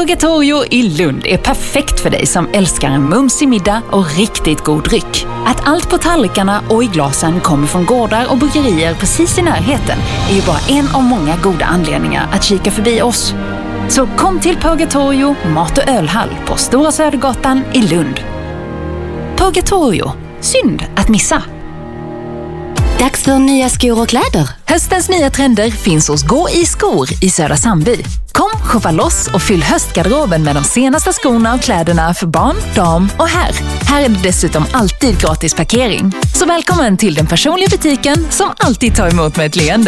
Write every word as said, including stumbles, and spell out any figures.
Purgatorio i Lund är perfekt för dig som älskar en mumsig middag och riktigt god dryck. Att allt på tallrikarna och i glasen kommer från gårdar och bryggerier precis i närheten är ju bara en av många goda anledningar att kika förbi oss. Så kom till Purgatorio mat- och ölhall på Stora Södergatan i Lund. Purgatorio, synd att missa. Dags för nya skor och kläder. Höstens nya trender finns hos Gå i skor i Södra Sandby. Kom, shoppa loss och fyll höstgarderoben med de senaste skorna och kläderna för barn, dam och herr. Här är det dessutom alltid gratis parkering. Så välkommen till den personliga butiken som alltid tar emot med ett leende.